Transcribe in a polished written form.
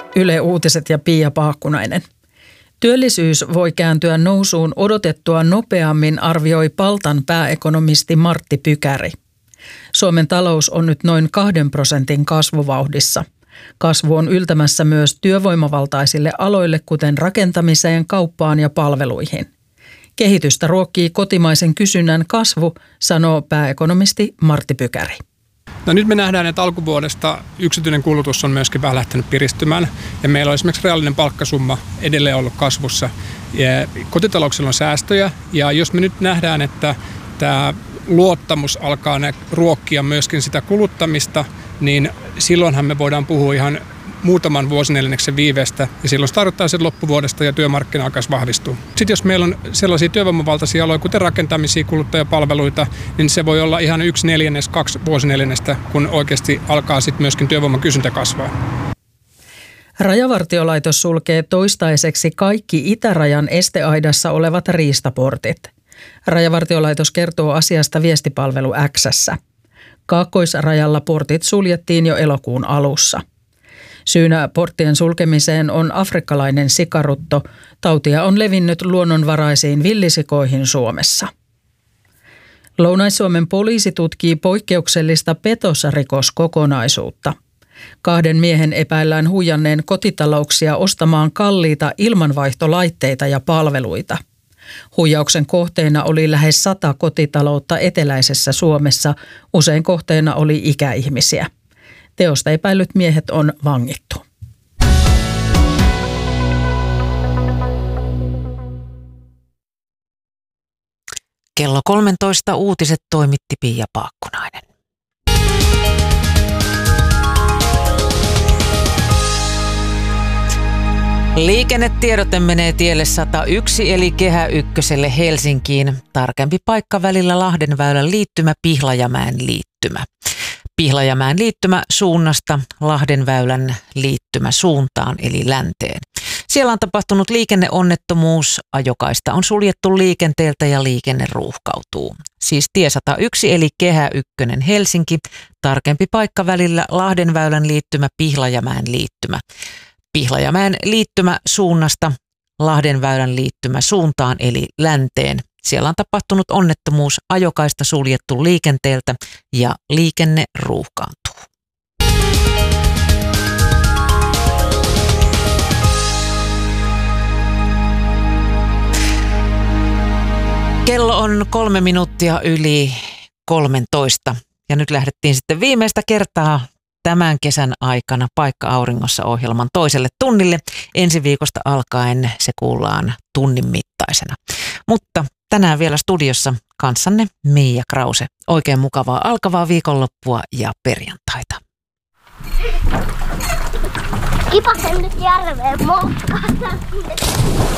Yle Uutiset ja Pia Paakkunainen. Työllisyys voi kääntyä nousuun odotettua nopeammin, arvioi Paltan pääekonomisti Martti Pykäri. Suomen talous on nyt noin 2% kasvuvauhdissa. Kasvu on yltämässä myös työvoimavaltaisille aloille, kuten rakentamiseen, kauppaan ja palveluihin. Kehitystä ruokkii kotimaisen kysynnän kasvu, sanoo pääekonomisti Martti Pykäri. No nyt me nähdään, että alkuvuodesta yksityinen kulutus on myöskin vähän lähtenyt piristymään. Ja meillä on esimerkiksi reaalinen palkkasumma edelleen ollut kasvussa. Ja kotitalouksilla on säästöjä. Ja jos me nyt nähdään, että tämä luottamus alkaa ruokkia myöskin sitä kuluttamista, niin silloinhan me voidaan puhua ihan muutaman vuosineljänneksen viiveestä, ja silloin se tarkoittaa sen loppuvuodesta ja työmarkkina alkaisi vahvistua. Sitten jos meillä on sellaisia työvoimavaltaisia aloja, kuten rakentamisia, kuluttajapalveluita, niin se voi olla ihan 1/4, 2 vuosineljännestä, kun oikeasti alkaa sitten myöskin työvoiman kysyntä kasvaa. Rajavartiolaitos sulkee toistaiseksi kaikki itärajan esteaidassa olevat riistaportit. Rajavartiolaitos kertoo asiasta viestipalvelu X:ssä. Kaakkoisrajalla portit suljettiin jo elokuun alussa. Syynä porttien sulkemiseen on afrikkalainen sikarutto. Tautia on levinnyt luonnonvaraisiin villisikoihin Suomessa. Lounais-Suomen poliisi tutkii poikkeuksellista petosrikoskokonaisuutta. 2 miehen epäillään huijanneen kotitalouksia ostamaan kalliita ilmanvaihtolaitteita ja palveluita. Huijauksen kohteena oli lähes 100 kotitaloutta eteläisessä Suomessa. Usein kohteena oli ikäihmisiä. Teosta epäillyt miehet on vangittu. Kello 13 uutiset toimitti Pia Paakkunainen. Liikennetiedote menee tielle 101 eli Kehä Ykköselle Helsinkiin. Tarkempi paikka välillä Lahdenväylän liittymä Pihlajamäen liittymä. Pihlajamäen liittymä suunnasta Lahdenväylän liittymä suuntaan eli länteen. Siellä on tapahtunut liikenneonnettomuus, ajokaista on suljettu liikenteeltä ja liikenne ruuhkautuu. Siis tie 101 eli Kehä Ykkönen Helsinki, tarkempi paikka välillä Lahdenväylän liittymä Pihlajamäen liittymä. Pihlajamäen liittymä suunnasta Lahdenväylän liittymä suuntaan eli länteen. Siellä on tapahtunut onnettomuus, ajokaista suljettu liikenteeltä ja liikenne ruuhkaantuu. Kello on 3 minuuttia yli 13 ja nyt lähdettiin sitten viimeistä kertaa tämän kesän aikana Paikka Auringossa -ohjelman toiselle tunnille. Ensi viikosta alkaen se kuullaan tunnin mittaisena. Mutta tänään vielä studiossa kanssanne Mia Krause. Oikein mukavaa alkavaa viikonloppua ja perjantaita. Kipasen nyt järveen moukkaan.